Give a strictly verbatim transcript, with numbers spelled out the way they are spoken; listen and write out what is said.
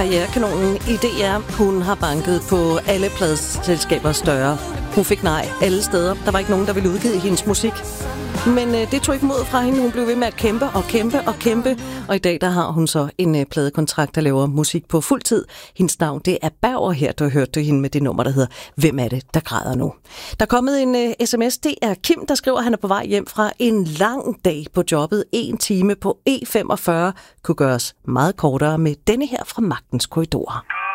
Karrierekanonen i D R, hun har banket på alle pladeselskabers døre. Hun fik nej alle steder. Der var ikke nogen, der ville udgive hendes musik. Men øh, det tog ikke mod fra hende. Hun blev ved med at kæmpe og kæmpe og kæmpe. Og i dag der har hun så en øh, pladekontrakt, der laver musik på fuld tid. Hendes navn, det er Berger her. Du har hørt hende med det nummer, der hedder Hvem er det, der græder nu? Der er kommet en øh, sms. Det er Kim, der skriver, at han er på vej hjem fra en lang dag på jobbet. En time på E femogfyrre kunne gøres meget kortere med denne her fra Magtens Korridorer.